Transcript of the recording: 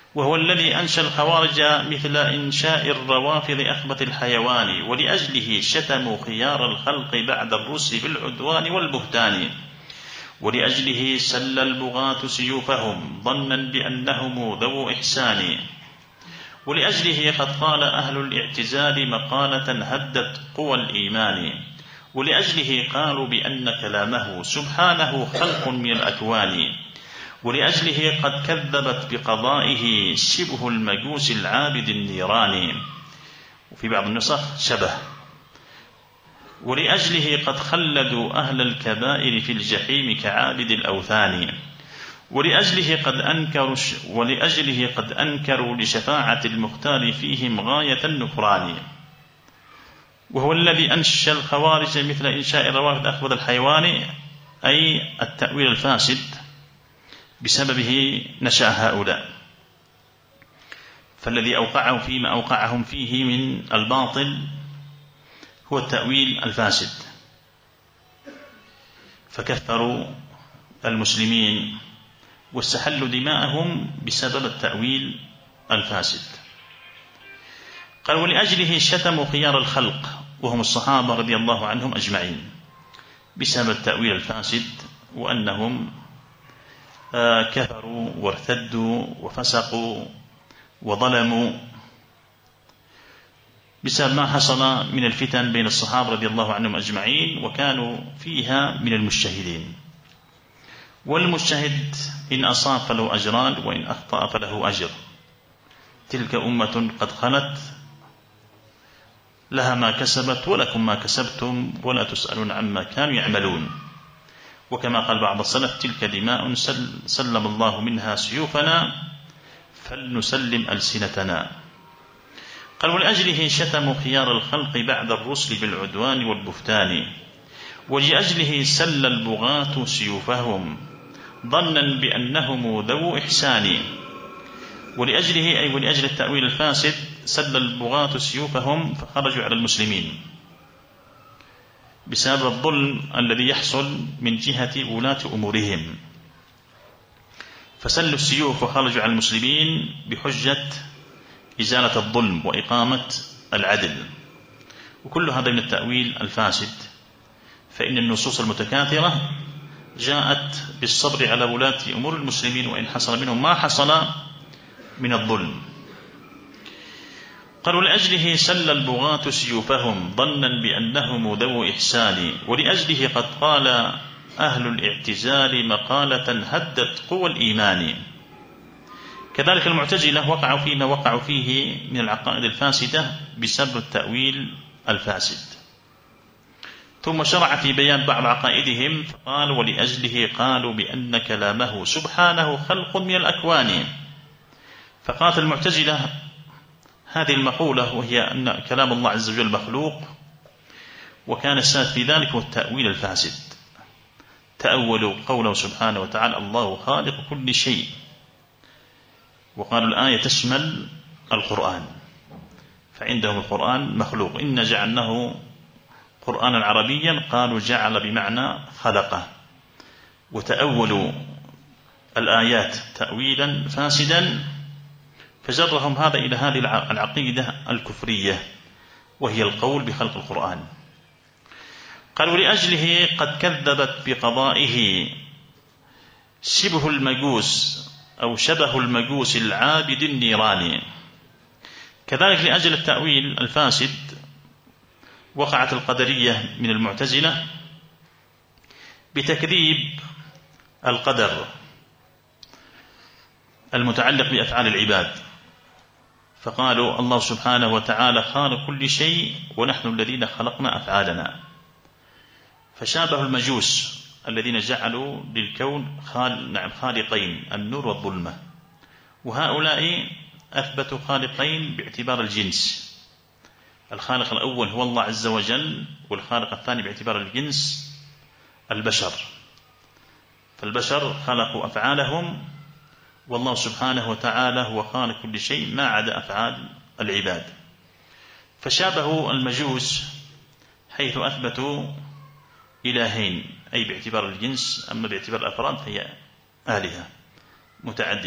وهو الذي أنشأ الخوارج مثل إنشاء الروافض أخبث الحيوان، ولأجله شتموا خيار الخلق بعد الرسل بالعدوان والبهتان، ولأجله سل البغاة سيوفهم ظنا بأنهم ذو إحسان، ولأجله قد قال أهل الاعتزال مقالة هدت قوى الإيمان، ولأجله قالوا بأن كلامه سبحانه خلق من الأكوان، ولأجله قد كذبت بقضائه شبه المجوس العابد النيران، وفي بعض النسخ شبه، ولأجله قد خلدوا أهل الكبائر في الجحيم كعابد الأوثان، ولأجله قد أنكروا لشفاعة المختار فيهم غاية النكران، وهو الذي أنشأ الخوارج مثل إنشاء الروافض أخبث الحيوان، أي التأويل الفاسد بسببه نشأ هؤلاء. فالذي أوقعهم فيما أوقعهم فيه من الباطل هو التأويل الفاسد، فكفروا المسلمين واستحلوا دماءهم بسبب التأويل الفاسد. قال ولأجله شتموا خيار الخلق وهم الصحابة رضي الله عنهم أجمعين بسبب التأويل الفاسد، وأنهم كفروا وارتدوا وفسقوا وظلموا بسبب ما حصل من الفتن بين الصحابة رضي الله عنهم أجمعين، وكانوا فيها من المجتهدين، والمجتهد إن أصاب فله أجران وإن أخطأ فله أجر. تلك أمة قد خلت لها ما كسبت ولكم ما كسبتم ولا تسألون عما كانوا يعملون. وكما قال بعض السلف تلك دماء سلم الله منها سيوفنا فلنسلم ألسنتنا. قال ولأجله شتموا خيار الخلق بعد الرسل بالعدوان والبهتان، ولأجله سل البغاة سيوفهم ظنا بأنهم ذو إحسان، ولأجله أي ولأجل التأويل الفاسد سل البغاة سيوفهم فخرجوا على المسلمين بسبب الظلم الذي يحصل من جهة ولاة أمورهم، فسلوا السيوف وخرجوا على المسلمين بحجة إزالة الظلم وإقامة العدل. وكل هذا من التأويل الفاسد، فإن النصوص المتكاثرة جاءت بالصبر على ولاة أمور المسلمين وإن حصل منهم ما حصل من الظلم. قالوا لأجله سل البغاة سيوفهم ظنا بأنهم ذو إحسان، ولأجله قد قال أهل الاعتزال مقالة هدت قوى الإيمان. كذلك المعتزلة وقعوا فيما وقعوا فيه من العقائد الفاسدة بسبب التأويل الفاسد. ثم شرع في بيان بعض عقائدهم فقال ولأجله قالوا بأن كلامه سبحانه خلق من الأكوان. فقالت المعتزلة هذه المقولة وهي أن كلام الله عز وجل مخلوق، وكان السبب في ذلك هو التأويل الفاسد. تأولوا قوله سبحانه وتعالى الله خالق كل شيء، وقالوا الآية تشمل القرآن، فعندهم القرآن مخلوق. إن جعلناه قرآنا عربيا قالوا جعل بمعنى خلقه، وتأولوا الآيات تأويلا فاسدا، فجرهم هذا إلى هذه العقيدة الكفرية وهي القول بخلق القرآن. قالوا لأجله قد كذبت بقضائه شبه المجوس أو شبه المجوس العابد النيراني. كذلك لأجل التأويل الفاسد وقعت القدرية من المعتزلة بتكذيب القدر المتعلق بأفعال العباد، فقالوا الله سبحانه وتعالى خالق كل شيء ونحن الذين خلقنا أفعالنا، فشابه المجوس الذين جعلوا للكون خالقين النور والظلمة، وهؤلاء أثبتوا خالقين باعتبار الجنس. الخالق الأول هو الله عز وجل، والخالق الثاني باعتبار الجنس البشر. فالبشر خلقوا أفعالهم، والله سبحانه وتعالى هو خالق كل شيء ما عدا أفعال العباد. فشابهوا المجوس حيث أثبتوا إلهين، أي باعتبار الجنس، أما باعتبار الأفراد فهي آلهة متعددة.